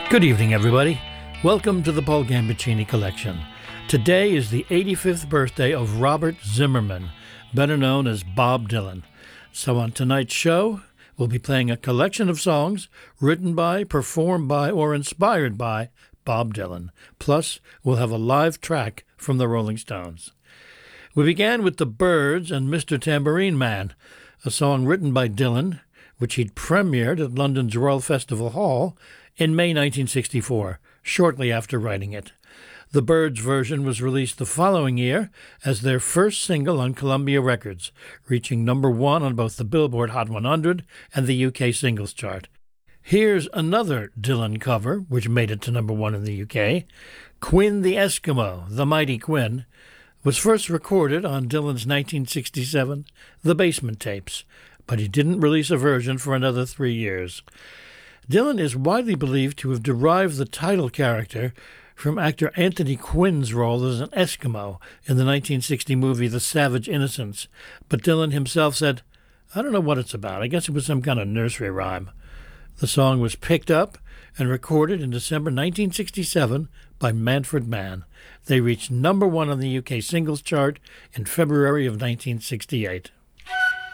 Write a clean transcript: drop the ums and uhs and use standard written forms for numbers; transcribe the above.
Good evening, everybody. Welcome to the Paul Gambaccini Collection. Today is the 85th birthday of Robert Zimmerman, better known as Bob Dylan. So on tonight's show, we'll be playing a collection of songs written by, performed by, or inspired by Bob Dylan. Plus, we'll have a live track from the Rolling Stones. We began with The Byrds and Mr. Tambourine Man, a song written by Dylan, which he'd premiered at London's Royal Festival Hall in May 1964, shortly after writing it. The Byrds version was released the following year as their first single on Columbia Records, reaching number one on both the Billboard Hot 100 and the UK Singles Chart. Here's another Dylan cover, which made it to number one in the UK. Quinn the Eskimo, The Mighty Quinn, was first recorded on Dylan's 1967 The Basement Tapes, but he didn't release a version for another 3 years. Dylan is widely believed to have derived the title character from actor Anthony Quinn's role as an Eskimo in the 1960 movie The Savage Innocents, but Dylan himself said, "I don't know what it's about. I guess it was some kind of nursery rhyme." The song was picked up and recorded in December 1967 by Manfred Mann. They reached number one on the UK Singles Chart in February of 1968.